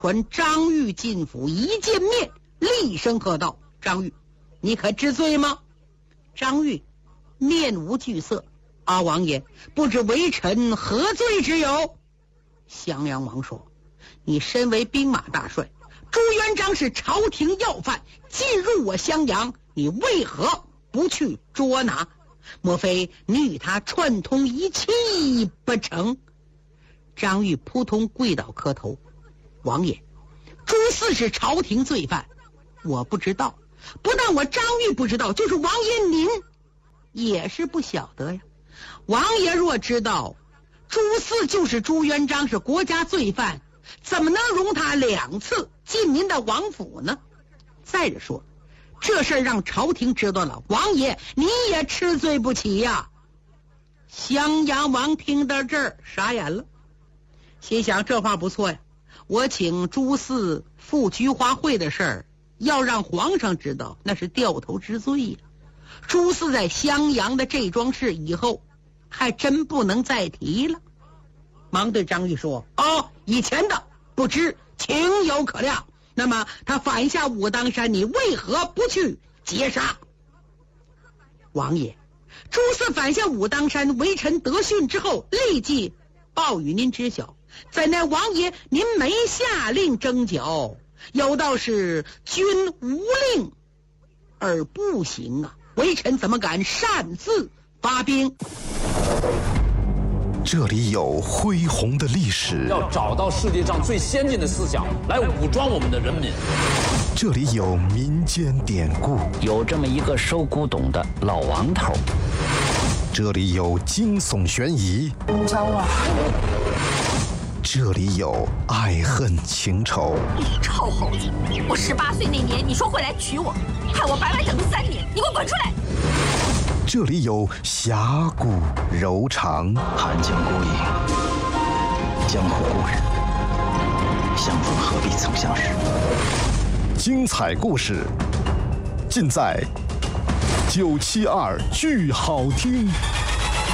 传张玉进府，一见面厉声喝道：“张玉，你可知罪吗？”张玉面无惧色：“阿王爷，不知微臣何罪之有？”襄阳王说：“你身为兵马大帅，朱元璋是朝廷要犯，进入我襄阳，你为何不去捉拿？莫非你与他串通一气不成？”张玉扑通跪倒磕头：“王爷，朱四是朝廷罪犯，我不知道。不但我张玉不知道，就是王爷您也是不晓得呀。王爷若知道朱四就是朱元璋是国家罪犯，怎么能容他2次进您的王府呢？再者说，这事儿让朝廷知道了，王爷你也吃罪不起呀。”襄阳王听到这儿傻眼了，心想这话不错呀，我请朱四赴菊花会的事儿要让皇上知道，那是掉头之罪呀。朱四在襄阳的这桩事以后还真不能再提了。忙对张玉说：“以前的不知，情有可谅。那么他反下武当山，你为何不去截杀？”王爷，朱四反下武当山，微臣得讯之后立即报与您知晓。在那王爷您没下令征剿，有道是君无令而不行啊，微臣怎么敢擅自发兵？ 这里有恢宏的历史， 要找到世界上最先进的思想来武装我们的人民。 这里有民间典故， 有这么一个收古董的老王头。 这里有惊悚悬疑， 找我。 这里有爱恨情仇。 你臭猴子！我18岁那年你说会来娶我，害我白白等了3年，你给我滚出来！ 这里有侠骨柔肠， 寒江孤影，江湖故人，相逢何必曾相识。 精彩故事尽在972剧好听。